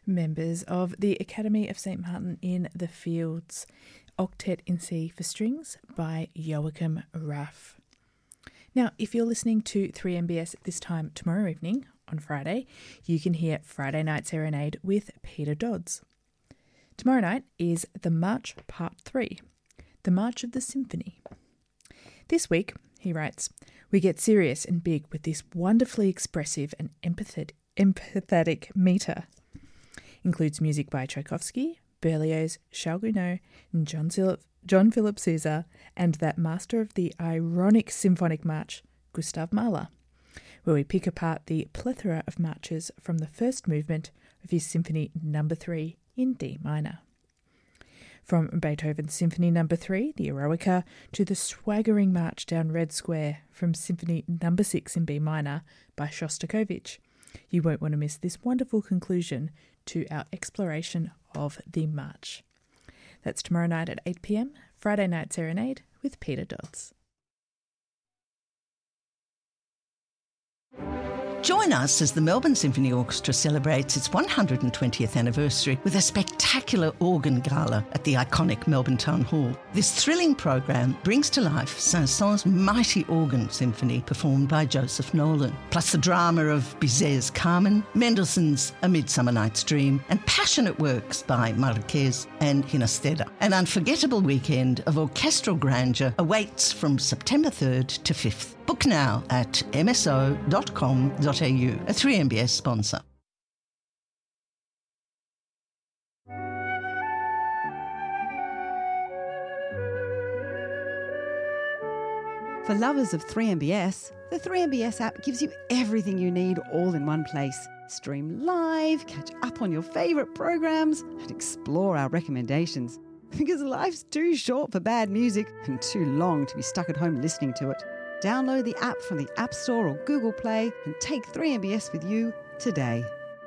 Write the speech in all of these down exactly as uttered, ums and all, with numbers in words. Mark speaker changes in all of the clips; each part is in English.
Speaker 1: Members of the Academy of Saint Martin in the Fields, Octet in C for Strings by Joachim Raff. Now, if you're listening to three M B S at this time tomorrow evening, on Friday, you can hear Friday Night Serenade with Peter Dodds. Tomorrow night is the March Part three, the March of the Symphony. This week, he writes, we get serious and big with this wonderfully expressive and empathetic, empathetic meter. Includes music by Tchaikovsky, Berlioz, Charles Gounod, and John, Sil- John Philip Sousa, and that master of the ironic symphonic march, Gustav Mahler, where we pick apart the plethora of marches from the first movement of his Symphony Number three in D minor. From Beethoven's Symphony Number three, the Eroica, to the swaggering march down Red Square from Symphony Number six in B minor by Shostakovich. You won't want to miss this wonderful conclusion to our exploration of the march. That's tomorrow night at eight p.m, Friday Night Serenade with Peter Dodds.
Speaker 2: Join us as the Melbourne Symphony Orchestra celebrates its one hundred twentieth anniversary with a spectacular organ gala at the iconic Melbourne Town Hall. This thrilling program brings to life Saint-Saëns' mighty organ symphony performed by Joseph Nolan, plus the drama of Bizet's Carmen, Mendelssohn's A Midsummer Night's Dream, and passionate works by Marquez and Ginastera. An unforgettable weekend of orchestral grandeur awaits from September third to fifth. Book now at m s o dot com dot a u, a three M B S sponsor.
Speaker 3: For lovers of three M B S, the three M B S app gives you everything you need all in one place. Stream live, catch up on your favourite programs, and explore our recommendations. Because life's too short for bad music and too long to be stuck at home listening to it. Download the app from the App Store or Google Play and take three M B S with you today.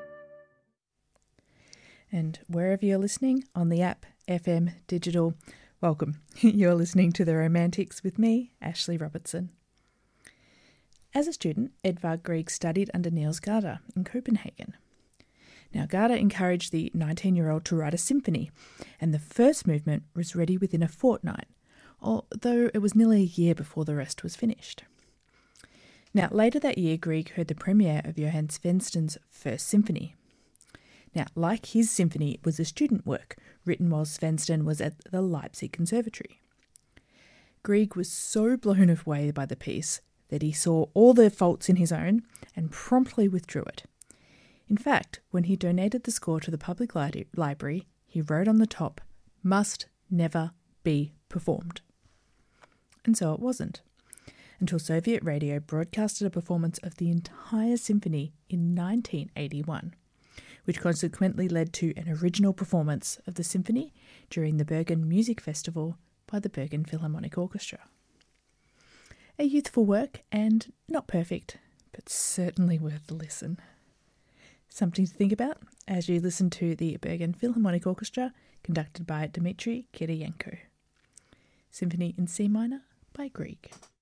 Speaker 1: And wherever you're listening, on the app, F M, digital, welcome. You're listening to The Romantics with me, Ashley Robertson. As a student, Edvard Grieg studied under Niels Gade in Copenhagen. Now, Gade encouraged the nineteen-year-old to write a symphony, and the first movement was ready within a fortnight, although it was nearly a year before the rest was finished. Now, later that year, Grieg heard the premiere of Johann Svensson's First Symphony. Now, like his symphony, it was a student work, written while Svensson was at the Leipzig Conservatory. Grieg was so blown away by the piece that he saw all the faults in his own and promptly withdrew it. In fact, when he donated the score to the public li- library, he wrote on the top, "Must never be performed." And so it wasn't, until Soviet radio broadcasted a performance of the entire symphony in nineteen eighty-one, which consequently led to an original performance of the symphony during the Bergen Music Festival by the Bergen Philharmonic Orchestra. A youthful work and not perfect, but certainly worth the listen. Something to think about as you listen to the Bergen Philharmonic Orchestra, conducted by Dmitry Kiriyenko. Symphony in C minor by Grieg.